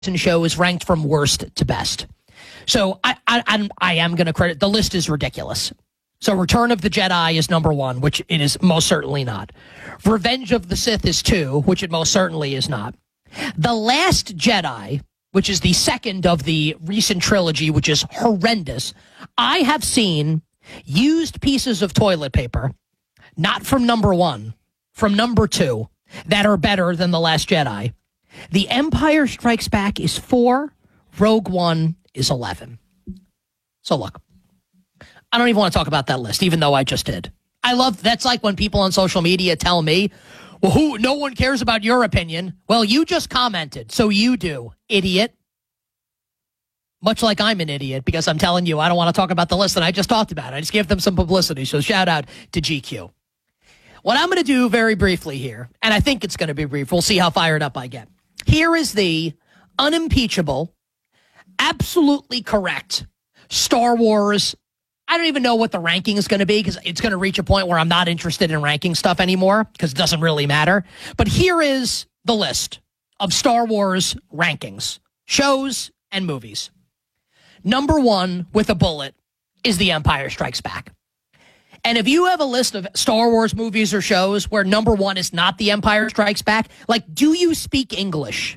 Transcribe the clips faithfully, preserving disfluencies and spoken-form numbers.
show is ranked from worst to best. So I, I, I'm, I am going to credit, the list is ridiculous. So Return of the Jedi is number one, which it is most certainly not. Revenge of the Sith is two, which it most certainly is not. The Last Jedi, which is the second of the recent trilogy, which is horrendous. I have seen used pieces of toilet paper, not from number one, from number two, that are better than The Last Jedi. The Empire Strikes Back is four. Rogue One is eleven. So look, I don't even want to talk about that list, even though I just did. I love, that's like when people on social media tell me, well, who, no one cares about your opinion. Well, you just commented, so you do, idiot. Much like I'm an idiot because I'm telling you I don't want to talk about the list that I just talked about. I just gave them some publicity, so shout out to G Q. What I'm going to do very briefly here, and I think it's going to be brief, we'll see how fired up I get. Here is the unimpeachable, absolutely correct Star Wars. I don't even know what the ranking is going to be because it's going to reach a point where I'm not interested in ranking stuff anymore because it doesn't really matter. But here is the list of Star Wars rankings, shows and movies. Number one with a bullet is The Empire Strikes Back. And if you have a list of Star Wars movies or shows where number one is not The Empire Strikes Back, like, do you speak English?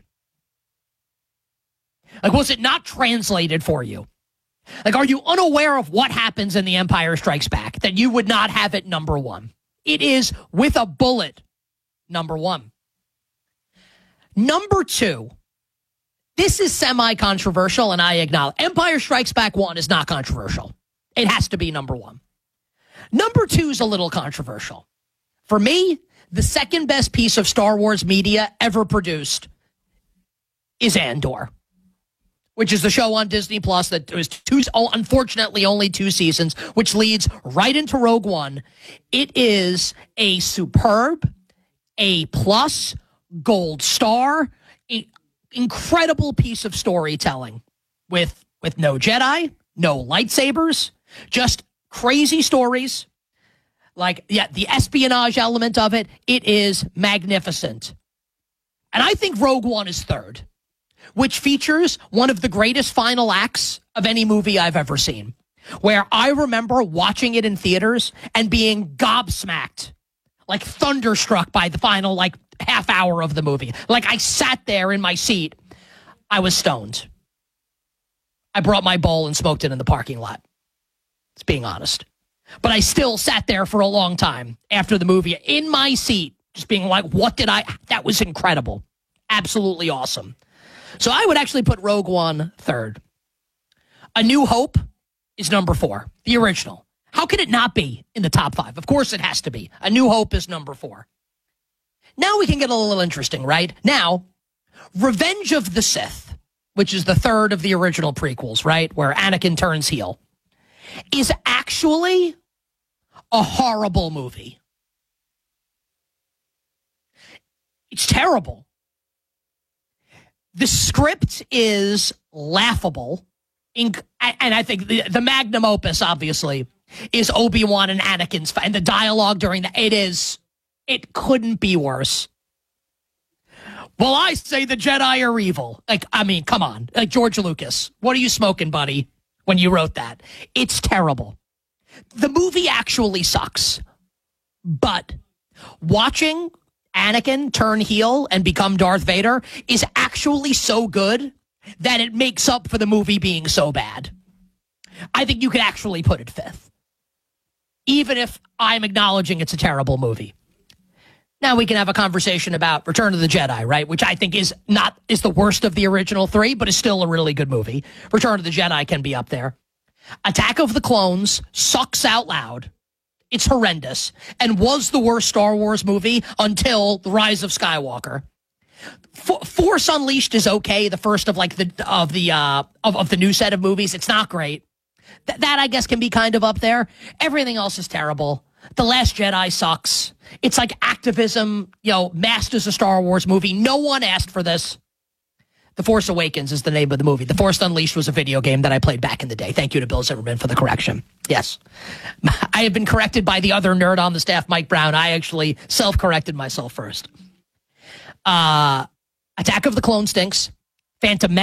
Like, was it not translated for you? Like, are you unaware of what happens in The Empire Strikes Back that you would not have it number one? It is with a bullet number one. Number two, this is semi-controversial, and I acknowledge Empire Strikes Back one is not controversial. It has to be number one. Number two is a little controversial. For me, the second best piece of Star Wars media ever produced is Andor, which is the show on Disney Plus that was two, unfortunately only two seasons, which leads right into Rogue One. It is a superb, A plus, gold star, a incredible piece of storytelling with with no Jedi, no lightsabers, just crazy stories. Like, yeah, the espionage element of it, it is magnificent. And I think Rogue One is third, which features one of the greatest final acts of any movie I've ever seen, where I remember watching it in theaters and being gobsmacked, like thunderstruck by the final, like, half hour of the movie. Like, I sat there in my seat. I was stoned. I brought my bowl and smoked it in the parking lot. It's being honest. But I still sat there for a long time after the movie in my seat, just being like, what did I, that was incredible. Absolutely awesome. So I would actually put Rogue One third. A New Hope is number four, the original. How can it not be in the top five? Of course it has to be. A New Hope is number four. Now we can get a little interesting, right? Now, Revenge of the Sith, which is the third of the original prequels, right? Where Anakin turns heel, is actually a horrible movie. It's terrible. The script is laughable. And I think the, the magnum opus, obviously, is Obi-Wan and Anakin's fight. And the dialogue during that, it is, it couldn't be worse. Well, I say the Jedi are evil. Like, I mean, come on. Like, George Lucas, what are you smoking, buddy, when you wrote that? It's terrible. The movie actually sucks. But watching Anakin turn heel and become Darth Vader is actually so good that it makes up for the movie being so bad. I think you could actually put it fifth, even if I'm acknowledging it's a terrible movie. Now we can have a conversation about Return of the Jedi, right? Which I think is not is the worst of the original three, but is still a really good movie. Return of the Jedi can be up there. Attack of the Clones sucks out loud. It's horrendous and was the worst Star Wars movie until The Rise of Skywalker. F- Force Unleashed is okay. The first of like the of the uh, of of the new set of movies. It's not great. Th- that I guess can be kind of up there. Everything else is terrible. The Last Jedi sucks. It's like activism, you know, masked as a Star Wars movie. No one asked for this. The Force Awakens is the name of the movie. The Force Unleashed was a video game that I played back in the day. Thank you to Bill Zimmerman for the correction. Yes. I have been corrected by the other nerd on the staff, Mike Brown. I actually self-corrected myself first. Uh, Attack of the Clones stinks. Phantom